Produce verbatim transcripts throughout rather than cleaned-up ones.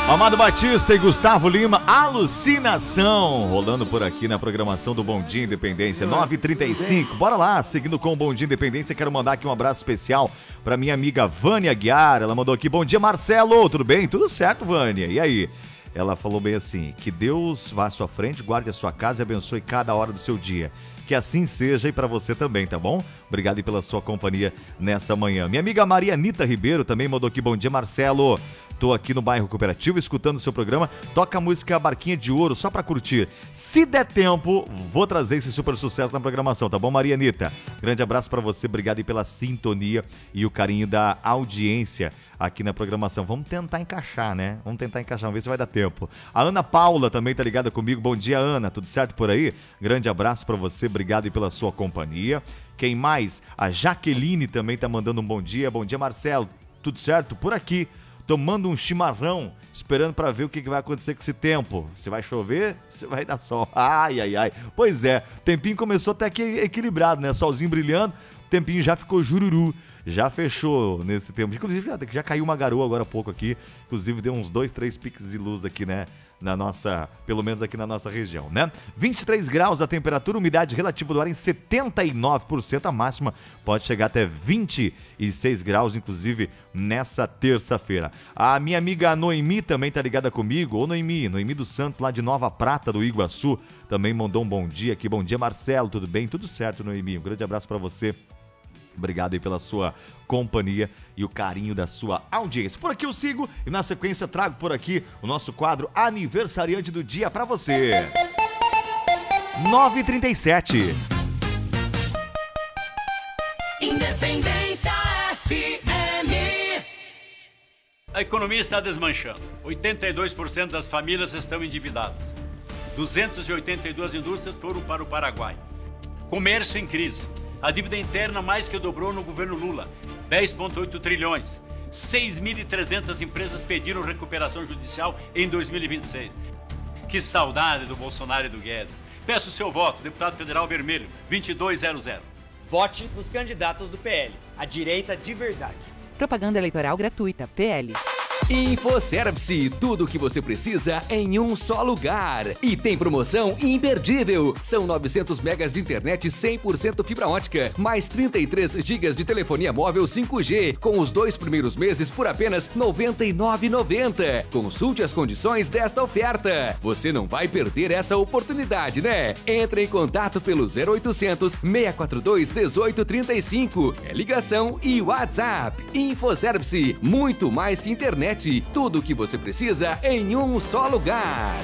Amado Batista e Gustavo Lima, Alucinação, rolando por aqui na programação do Bom Dia Independência, nove e trinta e cinco. Bora lá, seguindo com o Bom Dia Independência, quero mandar aqui um abraço especial para minha amiga Vânia Aguiar. Ela mandou aqui: bom dia, Marcelo, tudo bem? Tudo certo, Vânia, e aí? Ela falou bem assim: que Deus vá à sua frente, guarde a sua casa e abençoe cada hora do seu dia. Que assim seja e para você também, tá bom? Obrigado aí pela sua companhia nessa manhã. Minha amiga Maria Anitta Ribeiro também mandou aqui: bom dia, Marcelo. Tô aqui no bairro Cooperativo escutando o seu programa. Toca a música Barquinha de Ouro só pra curtir. Se der tempo, vou trazer esse super sucesso na programação, tá bom, Maria Anitta? Grande abraço pra você, obrigado aí pela sintonia e o carinho da audiência aqui na programação. Vamos tentar encaixar, né? Vamos tentar encaixar, vamos ver se vai dar tempo. A Ana Paula também tá ligada comigo. Bom dia, Ana. Tudo certo por aí? Grande abraço pra você, obrigado aí pela sua companhia. Quem mais? A Jaqueline também tá mandando um bom dia. Bom dia, Marcelo. Tudo certo? Por aqui. Tomando um chimarrão, esperando para ver o que vai acontecer com esse tempo. Se vai chover, se vai dar sol. Ai, ai, ai. Pois é, o tempinho começou até que equilibrado, né? Solzinho brilhando, o tempinho já ficou jururu. Já fechou nesse tempo. Inclusive, já, já caiu uma garoa agora há pouco aqui. Inclusive, deu uns dois, três piques de luz aqui, né? Na nossa, pelo menos aqui na nossa região, né? vinte e três graus a temperatura, umidade relativa do ar em setenta e nove por cento. A máxima pode chegar até vinte e seis graus, inclusive, nessa terça-feira. A minha amiga Noemi também tá ligada comigo. Ô, Noemi, Noemi dos Santos, lá de Nova Prata, do Iguaçu, também mandou um bom dia aqui. Bom dia, Marcelo, tudo bem? Tudo certo, Noemi. Um grande abraço pra você. Obrigado aí pela sua companhia e o carinho da sua audiência. Por aqui eu sigo e na sequência trago por aqui o nosso quadro Aniversariante do Dia pra você. nove e trinta e sete. Independência F M. A economia está desmanchando. oitenta e dois por cento das famílias estão endividadas. duzentas e oitenta e duas indústrias foram para o Paraguai. Comércio em crise. A dívida interna mais que dobrou no governo Lula, dez vírgula oito trilhões. seis mil e trezentas empresas pediram recuperação judicial em dois mil e vinte e seis. Que saudade do Bolsonaro e do Guedes. Peço o seu voto, deputado federal vermelho, vinte e dois zero zero. Vote nos candidatos do P L, a direita de verdade. Propaganda eleitoral gratuita, P L. InfoService, tudo o que você precisa em um só lugar. E tem promoção imperdível. São novecentos megas de internet cem por cento fibra ótica, mais trinta e três gigas de telefonia móvel cinco G, com os dois primeiros meses por apenas noventa e nove reais e noventa centavos. Consulte as condições desta oferta. Você não vai perder essa oportunidade, né? Entre em contato pelo zero oitocentos, seis quatro dois, um oito três cinco. É ligação e WhatsApp. InfoService, muito mais que internet. Tudo o que você precisa em um só lugar.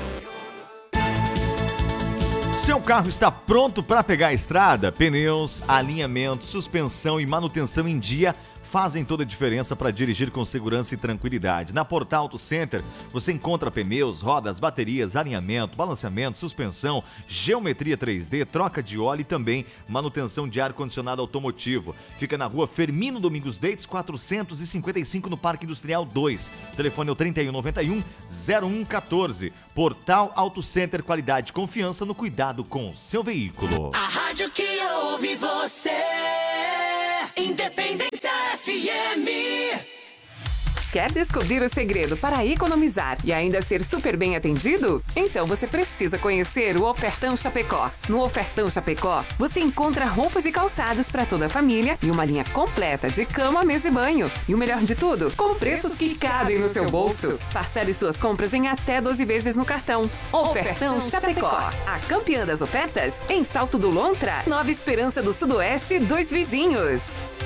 Seu carro está pronto para pegar a estrada? Pneus, alinhamento, suspensão e manutenção em dia fazem toda a diferença para dirigir com segurança e tranquilidade. Na Portal Auto Center, você encontra pneus, rodas, baterias, alinhamento, balanceamento, suspensão, geometria três D, troca de óleo e também manutenção de ar-condicionado automotivo. Fica na rua Fermino Domingos Deites, quatrocentos e cinquenta e cinco, no Parque Industrial dois. Telefone é o trinta e um, noventa e um, zero um quatorze. Portal Auto Center, qualidade e confiança no cuidado com o seu veículo. A rádio que ouve você. Independência F M. Quer descobrir o segredo para economizar e ainda ser super bem atendido? Então você precisa conhecer o Ofertão Chapecó. No Ofertão Chapecó, você encontra roupas e calçados para toda a família e uma linha completa de cama, mesa e banho. E o melhor de tudo, com preços que cabem no seu bolso. Parcele suas compras em até doze vezes no cartão. Ofertão Chapecó. A campeã das ofertas em Salto do Lontra, Nova Esperança do Sudoeste, Dois Vizinhos.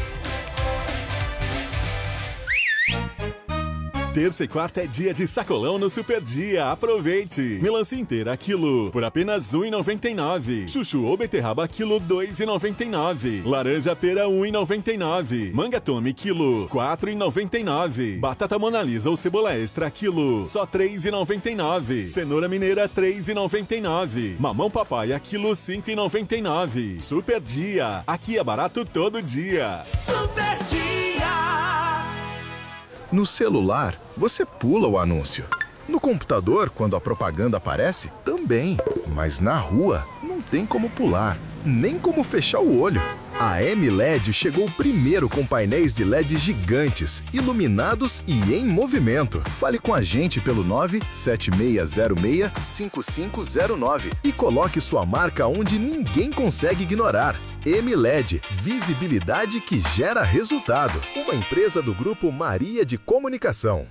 Terça e quarta é dia de sacolão no Super Dia. Aproveite! Melancia inteira quilo por apenas um real e noventa e nove centavos. Chuchu ou beterraba quilo dois reais e noventa e nove centavos. Laranja pera um real e noventa e nove centavos. Manga tome quilo quatro reais e noventa e nove centavos. Batata Mona Lisa ou cebola extra quilo só três reais e noventa e nove centavos. Cenoura mineira três reais e noventa e nove centavos. Mamão papaya quilo cinco reais e noventa e nove centavos. Super Dia. Aqui é barato todo dia. Super Dia. No celular, você pula o anúncio. No computador, quando a propaganda aparece, também. Mas na rua, não tem como pular, nem como fechar o olho. A M L E D chegou primeiro com painéis de L E D gigantes, iluminados e em movimento. Fale com a gente pelo nove sete seis zero seis cinco cinco zero nove e coloque sua marca onde ninguém consegue ignorar. M L E D, visibilidade que gera resultado. Uma empresa do Grupo Maria de Comunicação.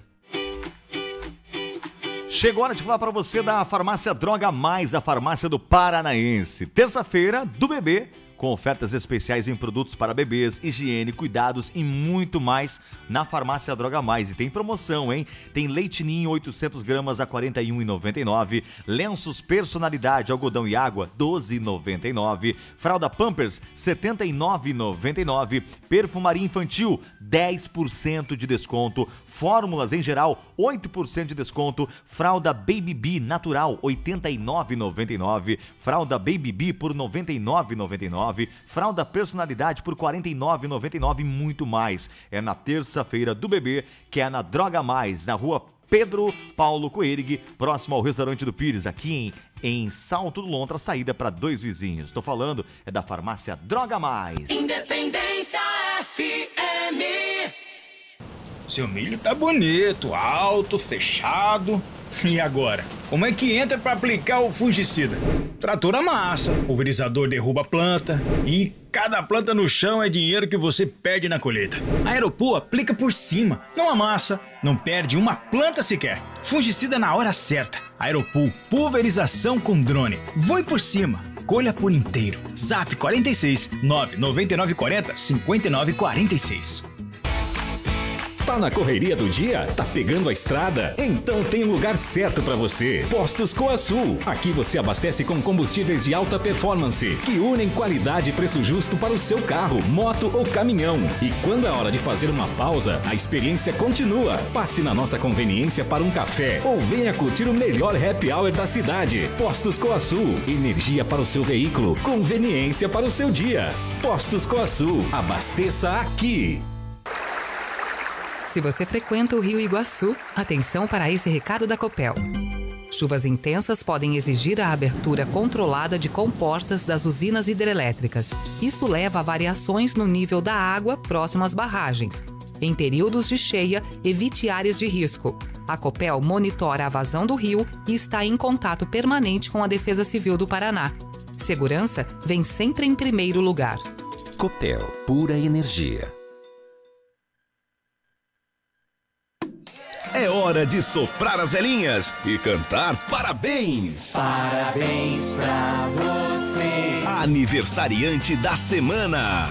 Chegou a hora de falar para você da Farmácia Droga Mais, a farmácia do Paranaense. Terça-feira do bebê, com ofertas especiais em produtos para bebês, higiene, cuidados e muito mais na Farmácia Droga Mais. E tem promoção, hein? Tem leite ninho oitocentos gramas a quarenta e um reais e noventa e nove centavos, lenços personalidade, algodão e água, doze reais e noventa e nove centavos, fralda Pampers, setenta e nove reais e noventa e nove centavos, perfumaria infantil, dez por cento de desconto, fórmulas em geral, oito por cento de desconto, fralda Baby Bee natural, oitenta e nove reais e noventa e nove centavos, fralda Baby Bee por noventa e nove reais e noventa e nove centavos, fralda personalidade por quarenta e nove reais e noventa e nove centavos e muito mais. É na terça-feira do bebê, que é na Droga Mais, na rua Pedro Paulo Coerig, próximo ao restaurante do Pires, aqui em, em Salto do Lontra, saída para dois vizinhos. Estou falando é da Farmácia Droga Mais. Independência F M. Seu milho tá bonito, alto, fechado. E agora? Como é que entra para aplicar o fungicida? Trator amassa, pulverizador derruba a planta e cada planta no chão é dinheiro que você perde na colheita. A Aeropool aplica por cima, não amassa, não perde uma planta sequer. Fungicida na hora certa. Aeropool, pulverização com drone. Voe por cima, colha por inteiro. Zap quarenta e seis, nove nove nove quarenta, cinquenta e nove quarenta e seis. Tá na correria do dia? Tá pegando a estrada? Então tem um lugar certo para você. Postos Coasul. Aqui você abastece com combustíveis de alta performance, que unem qualidade e preço justo para o seu carro, moto ou caminhão. E quando é hora de fazer uma pausa, a experiência continua. Passe na nossa conveniência para um café ou venha curtir o melhor happy hour da cidade. Postos Coasul. Energia para o seu veículo, conveniência para o seu dia. Postos Coasul. Abasteça aqui. Se você frequenta o Rio Iguaçu, atenção para esse recado da Copel. Chuvas intensas podem exigir a abertura controlada de comportas das usinas hidrelétricas. Isso leva a variações no nível da água próximo às barragens. Em períodos de cheia, evite áreas de risco. A Copel monitora a vazão do rio e está em contato permanente com a Defesa Civil do Paraná. Segurança vem sempre em primeiro lugar. Copel, pura energia. É hora de soprar as velhinhas e cantar parabéns! Parabéns pra você. Aniversariante da semana.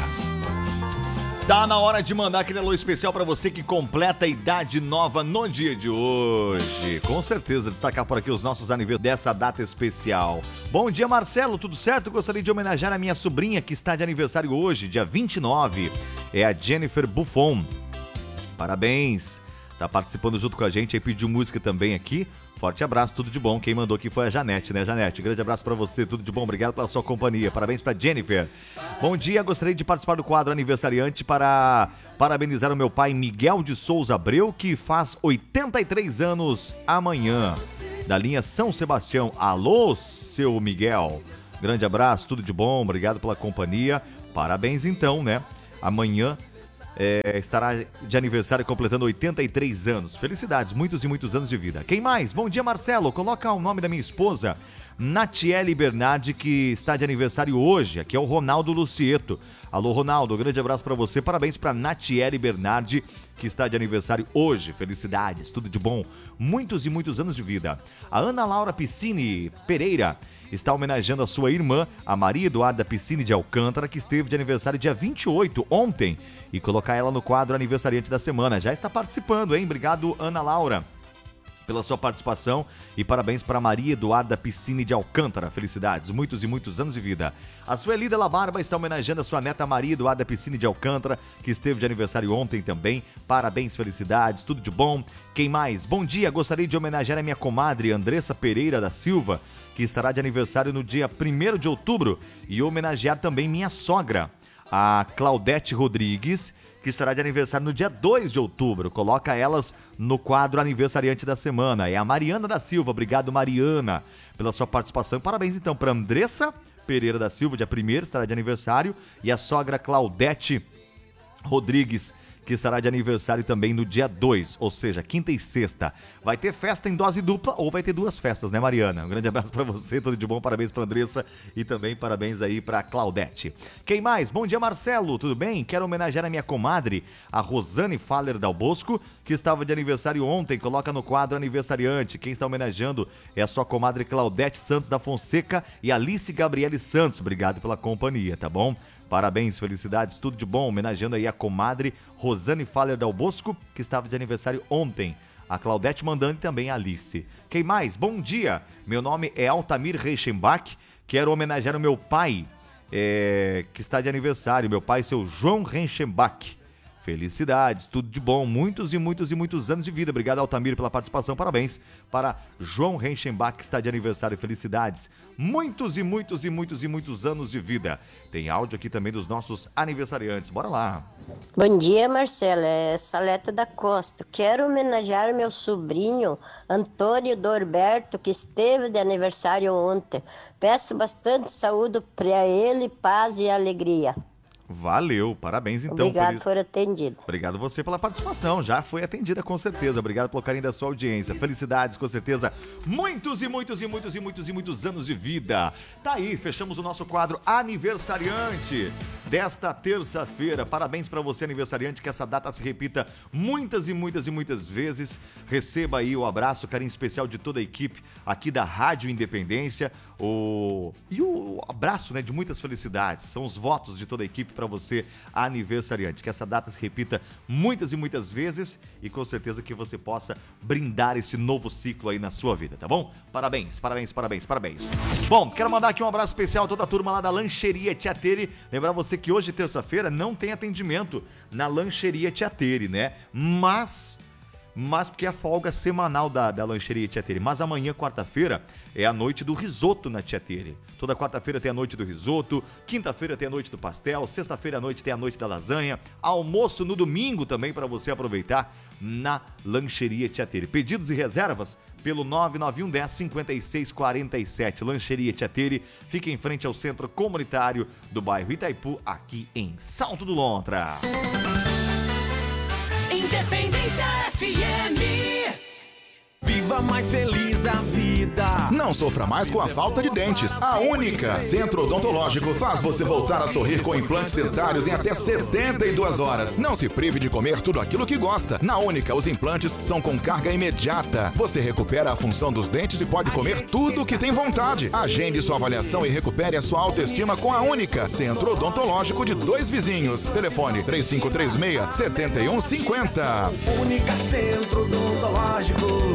Tá na hora de mandar aquele alô especial pra você que completa a idade nova no dia de hoje. Com certeza, destacar por aqui os nossos aniversários dessa data especial. Bom dia, Marcelo, tudo certo? Gostaria de homenagear a minha sobrinha que está de aniversário hoje, dia vinte e nove. É a Jennifer Buffon. Parabéns. Tá participando junto com a gente, aí pediu música também aqui. Forte abraço, tudo de bom. Quem mandou aqui foi a Janete, né, Janete? Grande abraço pra você, tudo de bom. Obrigado pela sua companhia. Parabéns pra Jennifer. Bom dia, gostaria de participar do quadro aniversariante para parabenizar o meu pai Miguel de Souza Abreu, que faz oitenta e três anos amanhã. Da linha São Sebastião. Alô, seu Miguel. Grande abraço, tudo de bom. Obrigado pela companhia. Parabéns então, né? Amanhã É, estará de aniversário completando oitenta e três anos. Felicidades, muitos e muitos anos de vida. Quem mais? Bom dia, Marcelo. Coloca o nome da minha esposa, Natiele Bernardi, que está de aniversário hoje. Aqui é o Ronaldo Lucieto. Alô, Ronaldo, grande abraço para você. Parabéns para Natiele Bernardi, que está de aniversário hoje. Felicidades, tudo de bom. Muitos e muitos anos de vida. A Ana Laura Piscini Pereira está homenageando a sua irmã, a Maria Eduarda Piscini de Alcântara, que esteve de aniversário dia vinte e oito, ontem, e colocar ela no quadro aniversariante da semana. Já está participando, hein? Obrigado, Ana Laura, pela sua participação e parabéns para Maria Eduarda Piscini de Alcântara. Felicidades, muitos e muitos anos de vida. A Sueli Della Barba está homenageando a sua neta Maria Eduarda Piscini de Alcântara, que esteve de aniversário ontem também. Parabéns, felicidades, tudo de bom. Quem mais? Bom dia, gostaria de homenagear a minha comadre Andressa Pereira da Silva, que estará de aniversário no dia primeiro de outubro, e homenagear também minha sogra, a Claudete Rodrigues, que estará de aniversário no dia dois de outubro. Coloca elas no quadro aniversariante da semana. É a Mariana da Silva. Obrigado, Mariana, pela sua participação. Parabéns, então, para Andressa Pereira da Silva, dia primeiro, estará de aniversário. E a sogra Claudete Rodrigues, que estará de aniversário também no dia dois, ou seja, quinta e sexta. Vai ter festa em dose dupla ou vai ter duas festas, né, Mariana? Um grande abraço pra você, tudo de bom, parabéns pra Andressa e também parabéns aí pra Claudete. Quem mais? Bom dia, Marcelo, tudo bem? Quero homenagear a minha comadre, a Rosane Faller Dal Bosco, que estava de aniversário ontem. Coloca no quadro aniversariante. Quem está homenageando é a sua comadre Claudete Santos da Fonseca e Alice Gabriele Santos. Obrigado pela companhia, tá bom? Parabéns, felicidades, tudo de bom, homenageando aí a comadre Rosane Faller Dal Bosco, que estava de aniversário ontem. A Claudete mandando e também a Alice. Quem mais? Bom dia, meu nome é Altamir Reichenbach, quero homenagear o meu pai, é, que está de aniversário, meu pai, seu João Reichenbach. Felicidades, tudo de bom, muitos e muitos e muitos anos de vida. Obrigado, Altamir, pela participação. Parabéns para João Reichenbach, que está de aniversário. Felicidades, muitos e muitos e muitos e muitos anos de vida. Tem áudio aqui também dos nossos aniversariantes. Bora lá. Bom dia, Marcela. É Saleta da Costa. Quero homenagear meu sobrinho, Antônio Dorberto, que esteve de aniversário ontem. Peço bastante saúde para ele, paz e alegria. Valeu, parabéns então. Obrigado feliz... por atendido. Obrigado você pela participação, já foi atendida com certeza. Obrigado pelo carinho da sua audiência. Felicidades, com certeza. Muitos e muitos e muitos e muitos e muitos anos de vida. Tá aí, fechamos o nosso quadro aniversariante desta terça-feira. Parabéns para você, aniversariante, que essa data se repita muitas e muitas e muitas vezes. Receba aí o abraço, o carinho especial de toda a equipe aqui da Rádio Independência. O... E o abraço, né, de muitas felicidades. São os votos de toda a equipe para você, aniversariante. Que essa data se repita muitas e muitas vezes e com certeza que você possa brindar esse novo ciclo aí na sua vida, tá bom? Parabéns, parabéns, parabéns, parabéns. Bom, quero mandar aqui um abraço especial a toda a turma lá da Lancheria Tiateri. Lembrar você que hoje, terça-feira, não tem atendimento na Lancheria Tiateri, né? Mas... Mas porque é a folga semanal da, da Lancheria Tiateri. Mas amanhã, quarta-feira, é a noite do risoto na Tiateri. Toda quarta-feira tem a noite do risoto, quinta-feira tem a noite do pastel, sexta-feira à noite tem a noite da lasanha, almoço no domingo também para você aproveitar na Lancheria Tiateri. Pedidos e reservas pelo nove nove um um zero cinco seis quatro sete. Lancheria Tiateri fica em frente ao Centro Comunitário do bairro Itaipu, aqui em Salto do Lontra. Independência F M. Viva mais feliz a vida. Não sofra mais com a falta de dentes. A Única Centro Odontológico faz você voltar a sorrir com implantes dentários em até setenta e duas horas. Não se prive de comer tudo aquilo que gosta. Na Única, os implantes são com carga imediata. Você recupera a função dos dentes e pode comer tudo o que tem vontade. Agende sua avaliação e recupere a sua autoestima com a Única Centro Odontológico de Dois Vizinhos. Telefone três cinco três seis, sete um cinco zero. Única Centro Odontológico.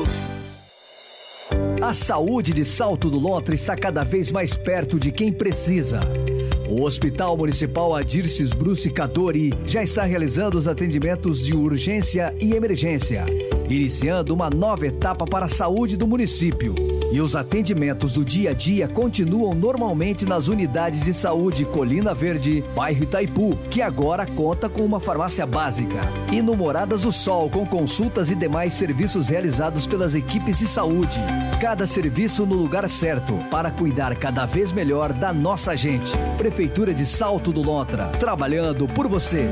A saúde de Salto do Lontra está cada vez mais perto de quem precisa. O Hospital Municipal Adirces Bruce Cadori já está realizando os atendimentos de urgência e emergência, iniciando uma nova etapa para a saúde do município. E os atendimentos do dia a dia continuam normalmente nas unidades de saúde Colina Verde, bairro Itaipu, que agora conta com uma farmácia básica. E no Moradas do Sol, com consultas e demais serviços realizados pelas equipes de saúde. Cada serviço no lugar certo, para cuidar cada vez melhor da nossa gente. Prefeitura de Salto do Lontra, trabalhando por você.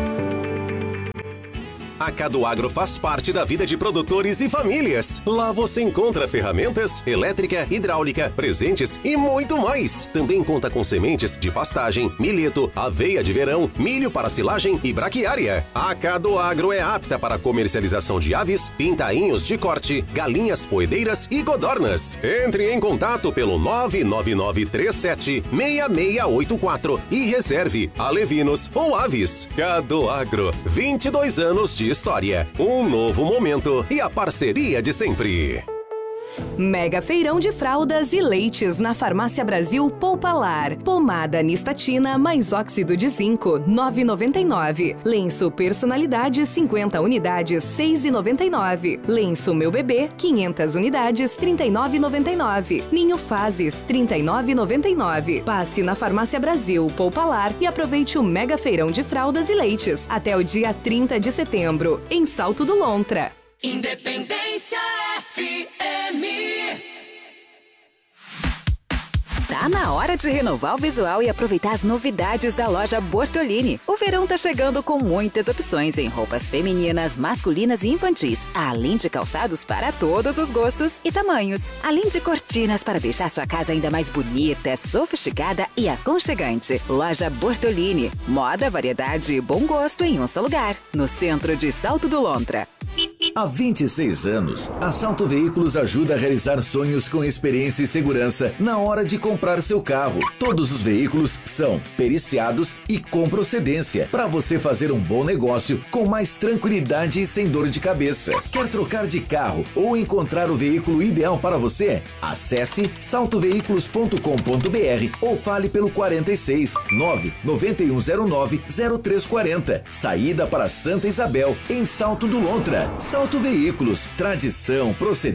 A Cadoagro faz parte da vida de produtores e famílias. Lá você encontra ferramentas, elétrica, hidráulica, presentes e muito mais. Também conta com sementes de pastagem, milheto, aveia de verão, milho para silagem e braquiária. A Cadoagro é apta para comercialização de aves, pintainhos de corte, galinhas poedeiras e codornas. Entre em contato pelo nove nove nove três sete seis seis oito quatro e reserve alevinos ou aves. Cadoagro, vinte e dois anos de história, um novo momento e a parceria de sempre. Mega feirão de fraldas e leites na Farmácia Brasil Poupalar. Pomada Nistatina mais óxido de zinco, nove reais e noventa e nove centavos. Lenço Personalidade cinquenta unidades, seis reais e noventa e nove centavos. Lenço Meu Bebê quinhentas unidades, trinta e nove reais e noventa e nove centavos. Ninho Fases trinta e nove reais e noventa e nove centavos. Passe na Farmácia Brasil Poupalar e aproveite o mega feirão de fraldas e leites até o dia trinta de setembro, em Salto do Lontra. Independência F M. Tá na hora de renovar o visual e aproveitar as novidades da loja Bortolini. O verão tá chegando com muitas opções em roupas femininas, masculinas e infantis, além de calçados para todos os gostos e tamanhos. Além de cortinas para deixar sua casa ainda mais bonita, sofisticada e aconchegante. Loja Bortolini. Moda, variedade e bom gosto em um só lugar. No centro de Salto do Lontra. Há vinte e seis anos, a Salto Veículos ajuda a realizar sonhos com experiência e segurança na hora de comprar seu carro. Todos os veículos são periciados e com procedência, para você fazer um bom negócio com mais tranquilidade e sem dor de cabeça. Quer trocar de carro ou encontrar o veículo ideal para você? Acesse salto veículos ponto com ponto b r ou fale pelo quarenta e seis, nove nove um zero nove, zero três quarenta. Saída para Santa Isabel, em Salto do Lontra. Salto Veículos, tradição, procedência.